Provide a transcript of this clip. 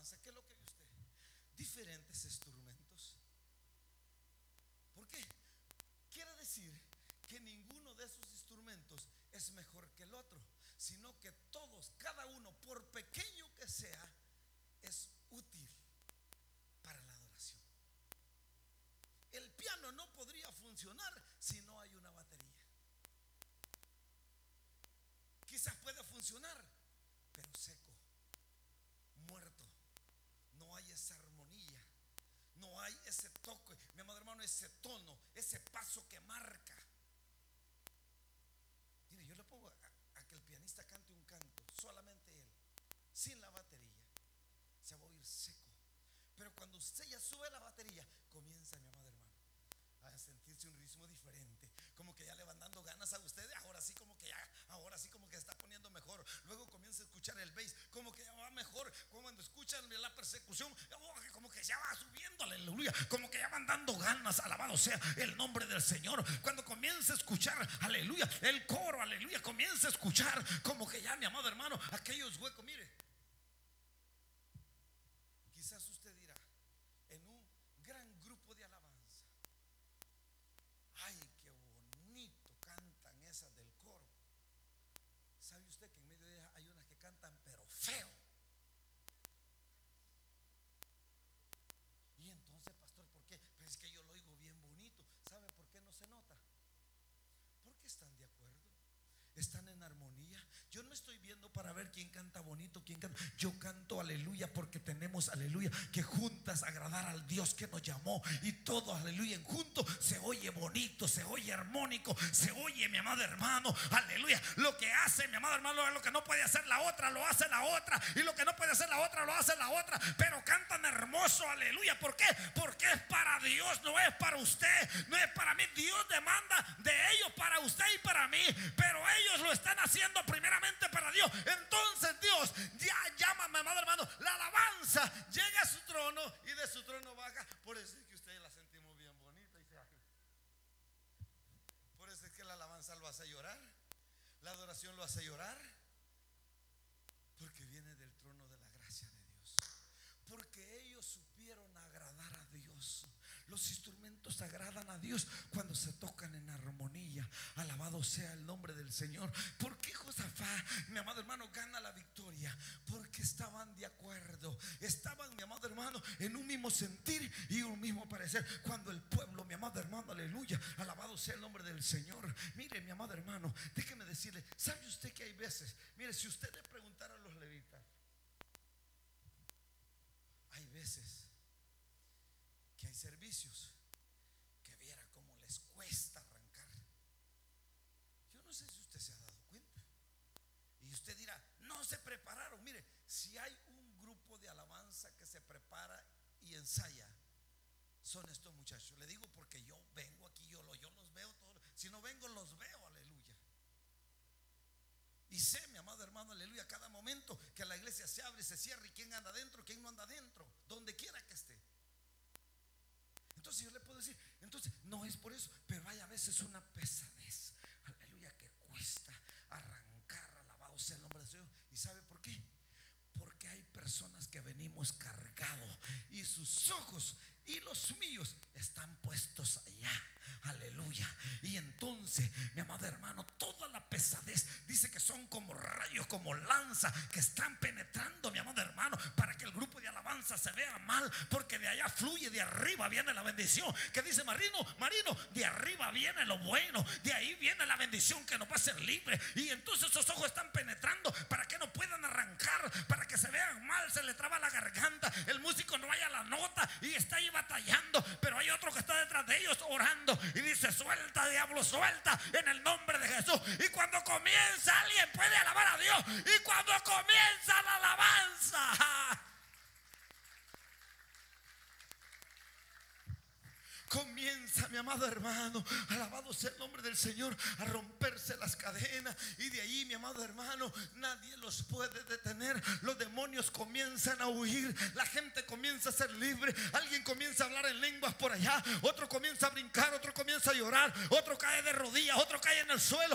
alabanza, ¿qué es lo que ve usted? Diferentes instrumentos. ¿Por qué? Quiere decir que ninguno de esos instrumentos es mejor que el otro, sino que todos, cada uno, por pequeño que sea, es útil para la adoración. El piano no podría funcionar si no hay una batería. Quizás puede funcionar, pero seco, muerto. No hay esa armonía, no hay ese toque, mi amado hermano, ese tono, ese paso que marca. Mire, yo le pongo a que el pianista cante un canto, solamente él, sin la batería, se va a oír seco. Pero cuando usted ya sube la batería, comienza, mi amado hermano, a sentirse un ritmo diferente, como que ya le van dando ganas a ustedes. Ahora sí como que ya, ahora sí como que se está poniendo mejor. Luego comienza a escuchar el bass, como que ya va mejor. Cuando escuchan la persecución, como que ya va subiendo, aleluya, como que ya van dando ganas. Alabado sea el nombre del Señor. Cuando comienza a escuchar, aleluya, el coro, aleluya, comienza a escuchar, como que ya, mi amado hermano, aquellos huecos. Mire, quizás usted dirá, en un gran grupo de alabanza, ay, qué bonito cantan esas del coro. ¿Sabe usted que en medio de ellas hay unas que cantan pero feo? Y entonces, pastor, ¿por qué? Pues es que yo lo oigo bien bonito. ¿Sabe por qué no se nota? Porque están de acuerdo, están en armonía. Yo no estoy viendo para ver quién canta bonito, quién canta. Yo canto aleluya porque tenemos, aleluya, que juntas agradar al Dios que nos llamó. Y todo, aleluya, en junto se oye bonito, se oye armónico, se oye, mi amado hermano, aleluya. Lo que hace, mi amado hermano, lo que no puede hacer la otra, lo hace la otra. Y lo que no puede hacer la otra, lo hace la otra. Pero cantan hermoso, aleluya. ¿Por qué? Porque es para Dios, no es para usted, no es para mí. Dios demanda de ellos para usted y para mí, pero ellos lo están haciendo primeramente para Dios. Entonces Dios ya llama, mi amado hermano, la alabanza llega a su trono y de su trono baja. Por eso es que ustedes la sentimos bien bonita. Por eso es que la alabanza lo hace llorar, la adoración lo hace llorar, porque viene del trono de la gracia de Dios. Porque ellos supieron agradar a Dios. Los instrumentos agradan a Dios cuando se tocan en armonía. Alabado sea el nombre del Señor. ¿Por qué Josafat, mi amado hermano, gana la victoria? Porque estaban de acuerdo, estaban, mi amado hermano, en un mismo sentir y un mismo parecer. Cuando el pueblo, mi amado hermano, aleluya, alabado sea el nombre del Señor. Mire, mi amado hermano, déjeme decirle, ¿sabe usted que hay veces? Mire, si usted le preguntara a los levitas, hay veces que hay servicios que viera cómo les cuesta arrancar. Yo no sé si usted se ha dado cuenta. Y usted dirá, no se prepararon. Mire, si hay un grupo de alabanza que se prepara y ensaya, son estos muchachos. Le digo porque yo vengo aquí, yo los veo todos. Si no vengo, los veo, aleluya. Y sé, mi amado hermano, aleluya, cada momento que la iglesia se abre y se cierra, y quién anda adentro, quién no anda adentro, donde quiera que esté. Entonces yo le puedo decir, entonces no es por eso, pero hay a veces una pesadez, aleluya, que cuesta arrancar. Alabado sea el nombre de Dios. ¿Y sabe por qué? Porque hay personas que venimos cargados y sus ojos y los míos están puestos allá, aleluya. Y entonces, mi amado hermano, toda la pesadez dice que son como rayos, como lanzas que están penetrando, mi amado hermano, para que el grupo de alabanza se vea mal, porque de allá fluye, de arriba viene la bendición. Que dice Marino, de arriba viene lo bueno, de ahí viene la bendición que nos va a hacer libre. Y entonces esos ojos están penetrando para que no puedan arrancar, para que se vean mal, se le traba la garganta, el músico no haya la nota y está ahí batallando, pero hay otro que está detrás de ellos orando y dice: suelta, diablo, suelta en el nombre de Jesús. Y cuando comienza, alguien puede alabar a Dios, y cuando comienza la alabanza, comienza, mi amado hermano, alabado sea el nombre del Señor, a romperse las cadenas. Y de ahí, mi amado hermano, nadie los puede detener. Los demonios comienzan a huir, la gente comienza a ser libre. Alguien comienza a hablar en lenguas por allá, otro comienza a brincar, otro comienza a llorar, otro cae de rodillas, otro cae en el suelo,